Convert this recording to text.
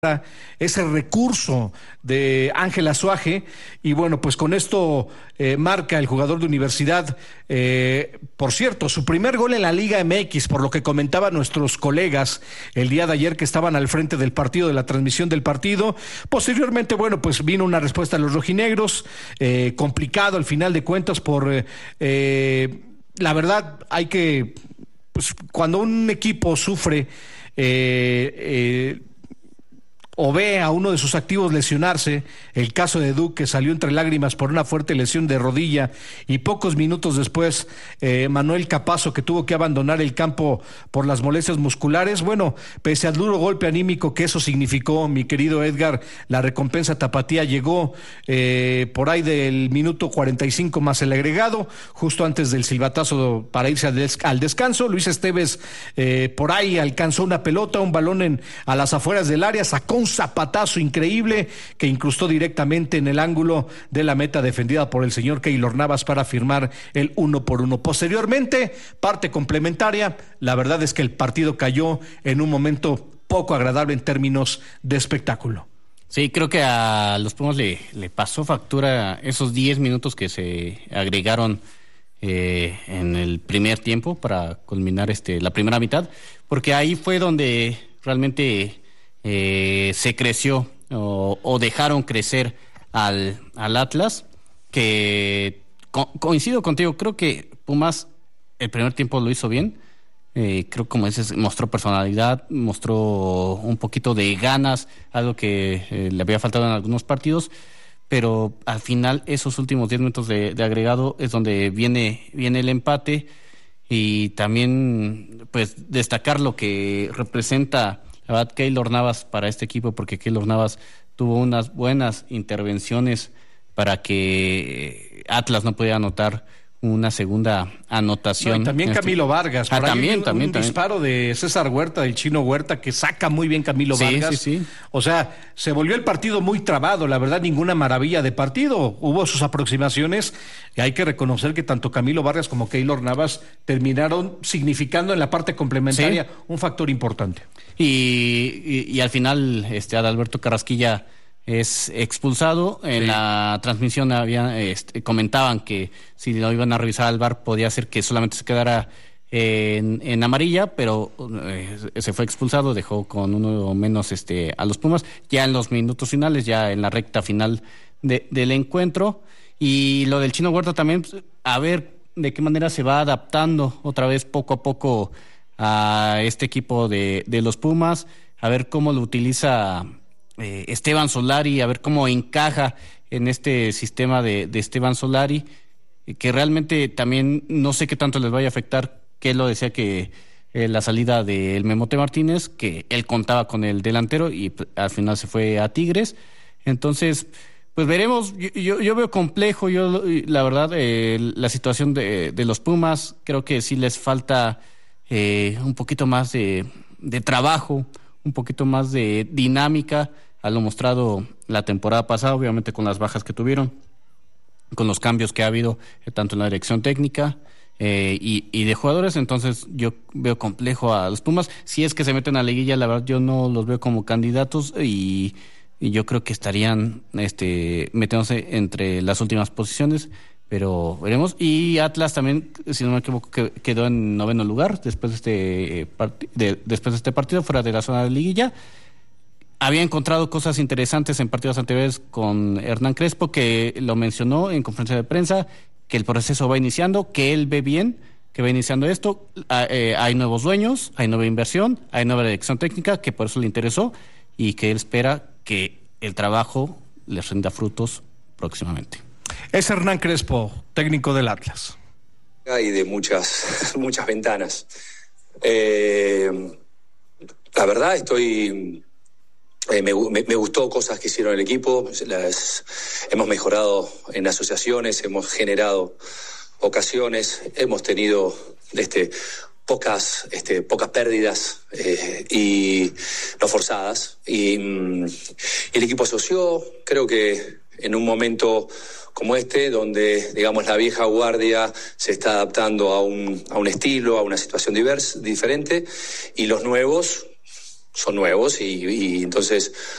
ese recurso de Ángel Azuaje y bueno, pues con esto marca el jugador de Universidad, por cierto, su primer gol en la Liga MX, por lo que comentaban nuestros colegas el día de ayer que estaban al frente del partido, de la transmisión del partido. Posteriormente, bueno, pues vino una respuesta de los rojinegros, complicado al final de cuentas por la verdad hay que, pues cuando un equipo sufre o ve a uno de sus activos lesionarse, el caso de Duque salió entre lágrimas por una fuerte lesión de rodilla y pocos minutos después Manuel Capazo, que tuvo que abandonar el campo por las molestias musculares. Bueno, pese al duro golpe anímico que eso significó, mi querido Edgar, la recompensa tapatía llegó por ahí del minuto 45 más el agregado, justo antes del silbatazo para irse al descanso. Luis Esteves por ahí alcanzó una pelota, un balón a las afueras del área, sacó un zapatazo increíble que incrustó directamente en el ángulo de la meta defendida por el señor Keylor Navas para firmar el 1-1. Posteriormente, parte complementaria, la verdad es que el partido cayó en un momento poco agradable en términos de espectáculo. Sí, creo que a los Pumas le pasó factura esos 10 minutos que se agregaron en el primer tiempo para culminar la primera mitad, porque ahí fue donde realmente se creció o dejaron crecer al Atlas, que coincido contigo, creo que Pumas el primer tiempo lo hizo bien, creo como dices, mostró personalidad, mostró un poquito de ganas, algo que le había faltado en algunos partidos, pero al final esos últimos 10 minutos de agregado es donde viene el empate. Y también pues destacar lo que representa la verdad Keylor Navas para este equipo, porque Keylor Navas tuvo unas buenas intervenciones para que Atlas no pudiera anotar una segunda anotación. No, y también Camilo Vargas. También. Disparo de César Huerta, del Chino Huerta, que saca muy bien Camilo Vargas. Sí. O sea, se volvió el partido muy trabado, la verdad, ninguna maravilla de partido. Hubo sus aproximaciones y hay que reconocer que tanto Camilo Vargas como Keylor Navas terminaron significando en la parte complementaria un factor importante. Y al final, Adalberto Carrasquilla es expulsado. En la transmisión comentaban que si lo iban a revisar al VAR podía ser que solamente se quedara en amarilla, pero se fue expulsado, dejó con uno menos a los Pumas, ya en los minutos finales, ya en la recta final del encuentro. Y lo del Chino Huerta también, a ver de qué manera se va adaptando otra vez poco a poco a este equipo de los Pumas, a ver cómo lo utiliza Esteban Solari, a ver cómo encaja en este sistema de Esteban Solari, que realmente también no sé qué tanto les vaya a afectar, que él lo decía que la salida del Memote Martínez, que él contaba con el delantero y al final se fue a Tigres. Entonces, pues veremos. Yo veo complejo, la verdad, la situación de los Pumas. Creo que sí les falta un poquito más de trabajo, un poquito más de dinámica a lo mostrado la temporada pasada, obviamente con las bajas que tuvieron, con los cambios que ha habido tanto en la dirección técnica y de jugadores. Entonces yo veo complejo a los Pumas. Si es que se meten a la liguilla, la verdad yo no los veo como candidatos y yo creo que estarían metiéndose entre las últimas posiciones, pero veremos. Y Atlas también, si no me equivoco, quedó en 9º lugar después de este partido, fuera de la zona de liguilla. Había encontrado cosas interesantes en partidos anteriores con Hernán Crespo, que lo mencionó en conferencia de prensa, que el proceso va iniciando, que él ve bien, que va iniciando esto. Hay nuevos dueños, hay nueva inversión, hay nueva dirección técnica, que por eso le interesó, y que él espera que el trabajo les rinda frutos próximamente. Es Hernán Crespo, técnico del Atlas. Hay de muchas ventanas. La verdad me gustó cosas que hicieron el equipo, hemos mejorado en asociaciones, hemos generado ocasiones, hemos tenido pocas pérdidas y no forzadas, y el equipo asoció. Creo que en un momento como donde, digamos, la vieja guardia se está adaptando a un estilo, a una situación diferente, y los nuevos son nuevos y entonces